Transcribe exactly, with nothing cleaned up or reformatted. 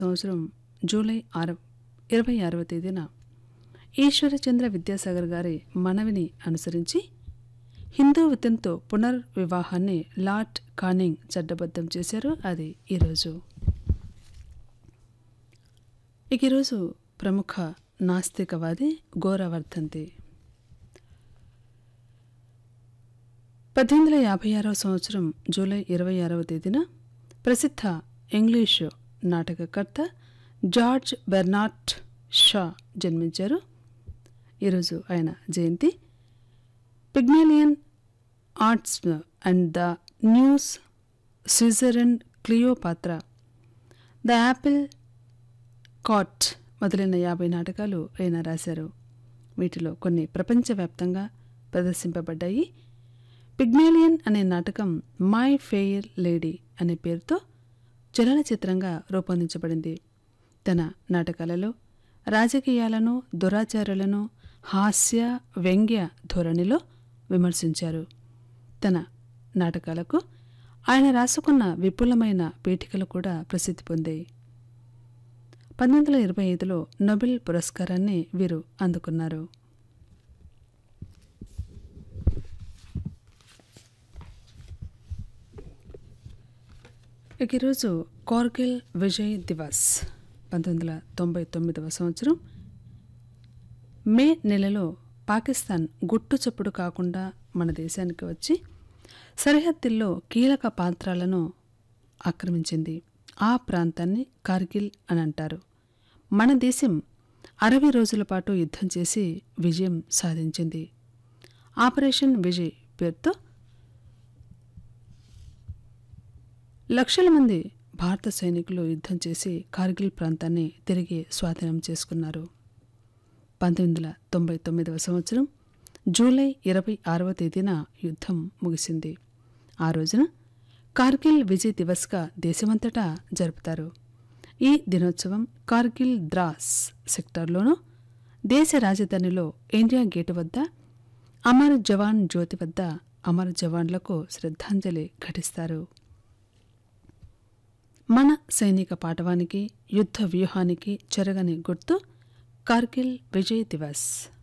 సంవత్సరం జూలై ఆరు ఇరవై ఆరవ తేదీన ఈశ్వరచంద్ర విద్యాసాగర్ గారి మనవిని అనుసరించి హిందూ వితంతు పునర్వివాహాన్ని లార్డ్ కానింగ్ చట్టబద్ధం చేశారు. అది ఈరోజు. ఇక ఈరోజు ప్రముఖ నాస్తికవాది గోరవర్ధంతి. పద్దెనిమిది వందల యాభై ఆరవ సంవత్సరం జూలై ఇరవై ఆరవ తేదీన ప్రసిద్ధ ఇంగ్లీషు నాటకకర్త జార్జ్ బెర్నార్డ్ షా జన్మించారు. ఈరోజు ఆయన జయంతి. Pygmalion arts and the news Switzerland Cleopatra, the Apple cot మొదలైన యాభై నాటకాలు ఆయన రాశారు. వీటిలో కొన్ని ప్రపంచవ్యాప్తంగా ప్రదర్శింపబడ్డాయి. పిగ్మేలియన్ అనే నాటకం మై ఫెయిర్ లేడీ అనే పేరుతో చలనచిత్రంగా రూపొందించబడింది. తన నాటకాలలో రాజకీయాలను, దురాచారాలను హాస్య వ్యంగ్య ధోరణిలో విమర్శించారు. తన నాటకాలకు ఆయన రాసుకున్న విపులమైన పీఠికలు కూడా ప్రసిద్ధి పొందాయి. పంతొమ్మిది వందల ఇరవై ఐదులో నోబెల్ పురస్కారాన్ని వీరు అందుకున్నారు. ఇక ఈరోజు కార్గిల్ విజయ్ దివస్. పంతొమ్మిది వందల తొంభై తొమ్మిదవ సంవత్సరం మే నెలలో పాకిస్తాన్ గుట్టు చప్పుడు కాకుండా మన దేశానికి వచ్చి సరిహద్దుల్లో కీలక ప్రాంతాలను ఆక్రమించింది. ఆ ప్రాంతాన్ని కార్గిల్ అని అంటారు. మన దేశం అరవై రోజుల పాటు యుద్ధం చేసి విజయం సాధించింది. ఆపరేషన్ విజయ్ పేరుతో లక్షల మంది భారత సైనికులు యుద్ధం చేసి కార్గిల్ ప్రాంతాన్ని తిరిగి స్వాధీనం చేసుకున్నారు. పంతొమ్మిది వందల తొంభై తొమ్మిదవ సంవత్సరం జూలై ఇరవై ఆరవ తేదీన యుద్ధం ముగిసింది. ఆ రోజున కార్గిల్ విజయ్ దివస్గా దేశమంతటా జరుపుతారు. ఈ దినోత్సవం కార్గిల్ ద్రాస్ సెక్టార్లోనూ దేశ రాజధానిలో ఇండియా గేటు వద్ద అమర్ జవాన్ జ్యోతి వద్ద అమర్ జవాన్లకు శ్రద్ధాంజలి ఘటిస్తారు. మన సైనిక పాటవానికి, యుద్ధ వ్యూహానికి చెరగని గుర్తు కార్గిల్ విజయ్ దివస్.